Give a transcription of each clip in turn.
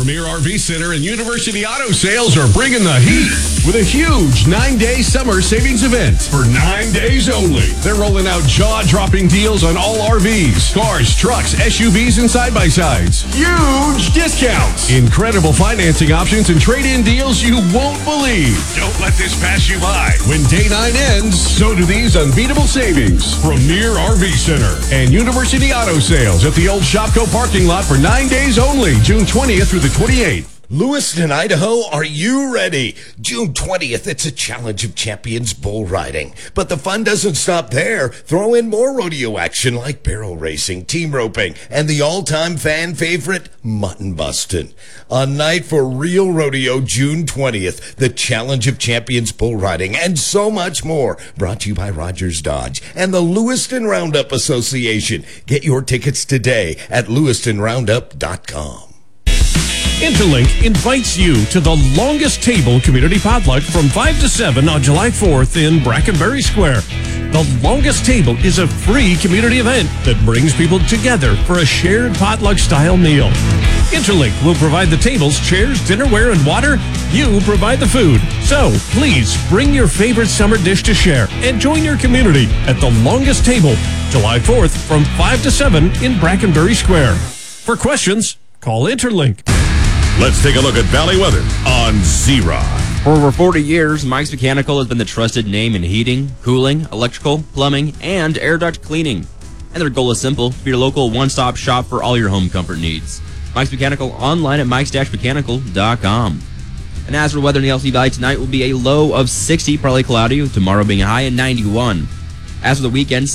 Premier RV Center and University Auto Sales are bringing the heat with a huge 9-day summer savings event for 9 days only. They're rolling out jaw-dropping deals on all RVs, cars, trucks, SUVs, and side-by-sides. Huge discounts, incredible financing options, and trade-in deals you won't believe. Don't let this pass you by. When day 9 ends, so do these unbeatable savings. Premier RV Center and University Auto Sales at the old Shopko parking lot for 9 days only, June 20th through the 28th. Lewiston, Idaho, are you ready? June 20th, it's a Challenge of Champions bull riding. But the fun doesn't stop there. Throw in more rodeo action like barrel racing, team roping, and the all-time fan favorite, mutton busting. A night for real rodeo, June 20th, the Challenge of Champions bull riding, and so much more. Brought to you by Rogers Dodge and the Lewiston Roundup Association. Get your tickets today at lewistonroundup.com. Interlink invites you to the Longest Table Community Potluck from 5 to 7 on July 4th in Brackenbury Square. The Longest Table is a free community event that brings people together for a shared potluck-style meal. Interlink will provide the tables, chairs, dinnerware, and water. You provide the food. So please bring your favorite summer dish to share and join your community at the Longest Table, July 4th from 5 to 7 in Brackenbury Square. For questions, call Interlink. Let's take a look at Valley weather on Z-Rock. For over 40 years, Mike's Mechanical has been the trusted name in heating, cooling, electrical, plumbing, and air duct cleaning. And their goal is simple, to be your local one-stop shop for all your home comfort needs. Mike's Mechanical online at mikes-mechanical.com. And as for weather in the LC Valley, tonight will be a low of 60, partly cloudy, tomorrow being a high of 91. As for the weekend,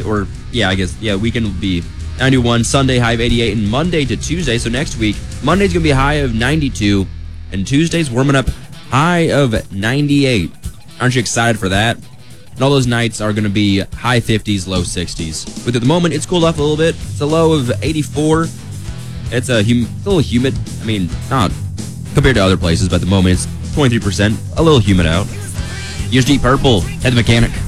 weekend will be 91, Sunday high of 88, and Monday to Tuesday, so next week, Monday's going to be a high of 92, and Tuesday's warming up high of 98. Aren't you excited for that? And all those nights are going to be high 50s, low 60s. But at the moment, it's cooled off a little bit. It's a low of 84. It's a little humid. I mean, not compared to other places, but at the moment, it's 23%. A little humid out. Use Deep Purple. Head the Mechanic.